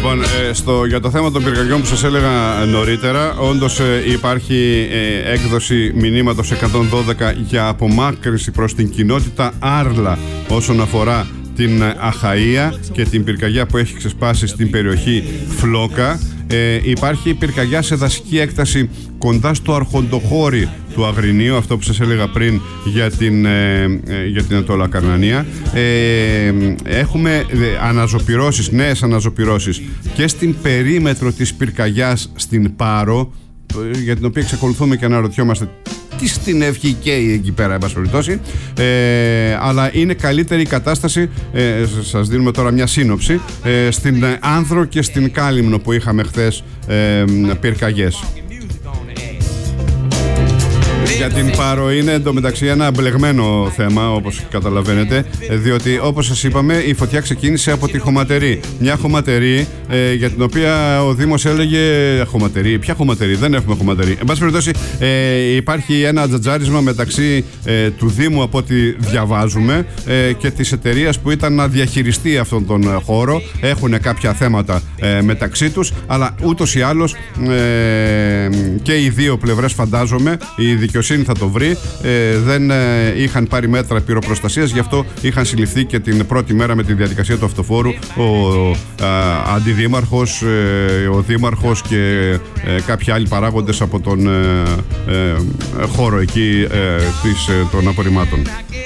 Λοιπόν, για το θέμα των πυρκαγιών που σας έλεγα νωρίτερα, όντως υπάρχει έκδοση μηνύματος 112 για απομάκρυνση προς την κοινότητα Άρλα όσον αφορά την Αχαΐα και την πυρκαγιά που έχει ξεσπάσει στην περιοχή Φλόκα. Υπάρχει πυρκαγιά σε δασική έκταση κοντά στο Αρχοντοχώρι του Αγρινίου, αυτό που σας έλεγα πριν για την Ανατολα Καρνανία. Έχουμε αναζωπυρώσεις, νέες αναζωπυρώσεις και στην περίμετρο της πυρκαγιάς στην Πάρο, για την οποία εξακολουθούμε και αναρωτιόμαστε τι στην ευχή καίει εκεί πέρα, εν πάση περιπτώσει. Αλλά είναι καλύτερη η κατάσταση, σας δίνουμε τώρα μια σύνοψη, στην Άνδρο και στην Κάλυμνο που είχαμε χθες πυρκαγιές. Για την Πάρο είναι εντωμεταξύ ένα μπλεγμένο θέμα, όπως καταλαβαίνετε, διότι όπως σας είπαμε η φωτιά ξεκίνησε από τη χωματερή. Μια χωματερή για την οποία ο Δήμος έλεγε χωματερή, ποια χωματερή, δεν έχουμε χωματερή. Εν πάση περιπτώσει υπάρχει ένα τζατζάρισμα μεταξύ του Δήμου, από ό,τι διαβάζουμε, και της εταιρείας που ήταν να διαχειριστεί αυτόν τον χώρο. Έχουν κάποια θέματα μεταξύ τους, αλλά ούτως ή άλλως και οι δύο πλευρές, φαντάζομαι, η δικαιοσύνη θα το βρει, δεν είχαν πάρει μέτρα πυροπροστασίας, γι' αυτό είχαν συλληφθεί και την πρώτη μέρα με τη διαδικασία του αυτοφόρου ο αντιδήμαρχος, ο δήμαρχος και κάποιοι άλλοι παράγοντες από τον χώρο εκεί των απορριμμάτων.